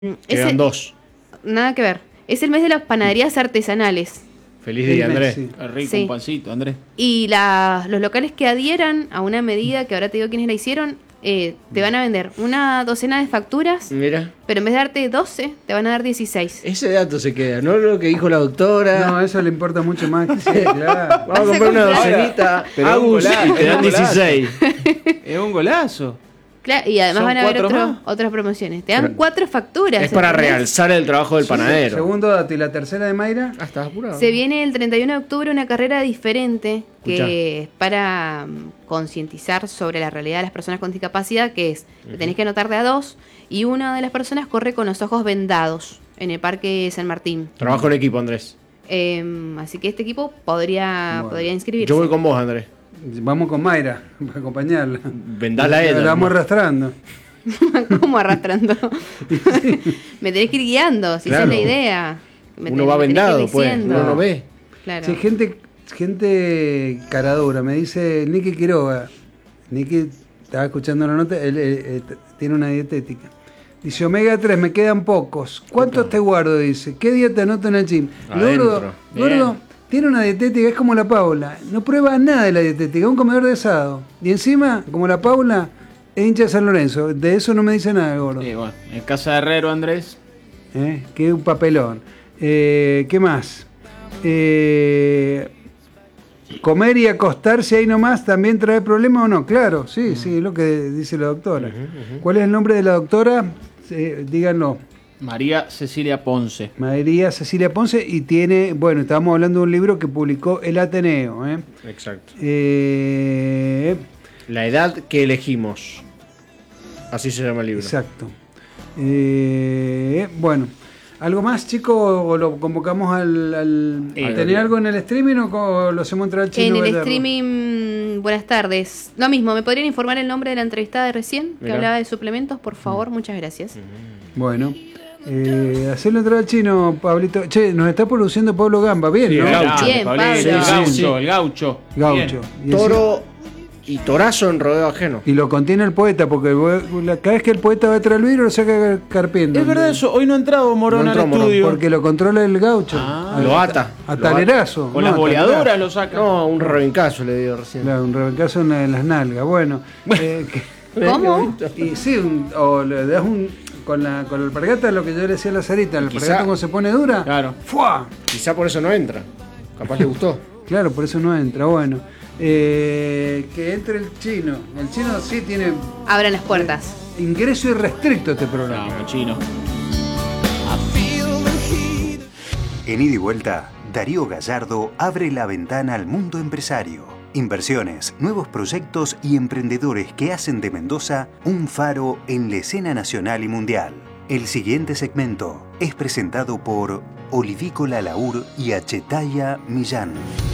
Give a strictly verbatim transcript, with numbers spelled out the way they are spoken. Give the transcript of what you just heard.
Quedan el, dos. Nada que ver. Es el mes de las panaderías artesanales. Feliz día, Andrés. Sí. Es rico Sí. un pancito, Andrés. Y la, los locales que adhieran a una medida, que ahora te digo quiénes la hicieron, eh, te van a vender una docena de facturas, Mira, pero en vez de darte doce, te van a dar dieciséis. ese dato se queda, ¿no? Lo que dijo la doctora. No, eso le importa mucho más. Que sí, claro. Vamos a Vas a comprar una comprar. docenita. Pero un Agus, golazo, y te dan un golazo. dieciséis. Es un golazo. Claro, y además ¿Son van a haber cuatro otro- más? otras promociones. Te dan Pero- cuatro facturas. Es para ¿entendés? realzar el trabajo del panadero. Segundo dato, ¿y la tercera de Mayra? Ah, estás apurado. Se viene el treinta y uno de octubre una carrera diferente que Escuchá. es para mm, concientizar sobre la realidad de las personas con discapacidad, que es, te tenés que anotar de a dos, y una de las personas corre con los ojos vendados en el Parque San Martín. Trabajo en equipo, Andrés. Eh, así que este equipo podría, Bueno. podría inscribirse. Yo voy con vos, Andrés. Vamos con Mayra para acompañarla. Vendala a La- ella. La vamos hermano. arrastrando. ¿Cómo arrastrando? Me tenés que ir guiando, si Claro. esa es la idea. Me Uno ten- va me tenés que ir vendado, pues. diciendo. Uno no ve. Claro. Sí, gente, gente caradura. Me dice Nicky Quiroga. Nicky estaba escuchando la nota. Él, él, él, tiene una dietética. Dice, omega tres, me quedan pocos. ¿Cuántos te guardo? Dice. ¿Qué día te anoto en el gym? Adentro. Gordo, gordo, tiene una dietética, es como la Paula. No prueba nada de la dietética, es un comedor de asado. Y encima, como la Paula, es hincha de San Lorenzo. De eso no me dice nada, gordo. Sí, bueno, en casa de Herrero, Andrés. ¿Eh? Que es un papelón. Eh, ¿Qué más? Eh, comer y acostarse ahí nomás también trae problemas o no. Claro, sí, sí, es lo que dice la doctora. ¿Cuál es el nombre de la doctora? Eh, díganlo. María Cecilia Ponce. María Cecilia Ponce, y tiene, bueno, estábamos hablando de un libro que publicó el Ateneo. ¿eh? Exacto. Eh, La edad que elegimos. Así se llama el libro. exacto. Eh, bueno, ¿algo más, chicos? ¿O lo convocamos al... al Eh, ¿Tenés algo en el streaming o co- lo hacemos entrar al chino? En el Gallardo? streaming, buenas tardes. Lo mismo, ¿me podrían informar el nombre de la entrevistada de recién? Que Mirá. hablaba de suplementos, por favor, muchas gracias. Bueno, eh, hacerlo entrar al chino, Pablito. Che, nos está produciendo Pablo Gamba, bien, Sí, ¿no? el gaucho. Bien, Pablito, Pablo. El Sí, gaucho, sí, sí. el gaucho. Gaucho. Bien. Y, ese- Toro y torazo en rodeo ajeno. y lo contiene el poeta, porque el bo- la- cada vez que el poeta va a traer el vidrio lo saca carpiendo. Es verdad eso, hoy no ha entrado Morón No entró al Morón, estudio. Porque lo controla el gaucho. Ah. A- Lo ata. A Lo ata. talerazo. Con no, las a boleadoras talerazo. lo saca. No, un rebencazo le dio recién. Claro, un rebencazo en, en las nalgas. Bueno, eh, que- ¿Cómo? y sí, un- o le das un. Con la, con la alpargata, lo que yo le decía a la Sarita, la Quizá- alpargata cuando se pone dura, Claro. ¡fua! Quizá por eso no entra. Capaz le gustó. Claro, por eso no entra. Bueno, eh, que entre el chino. El chino sí tiene Abran las puertas. ingreso irrestricto a este programa. Vamos, chino. En Ida y Vuelta, Darío Gallardo abre la ventana al mundo empresario. Inversiones, nuevos proyectos y emprendedores que hacen de Mendoza un faro en la escena nacional y mundial. El siguiente segmento es presentado por Olivícola Laur y Achetaya Millán.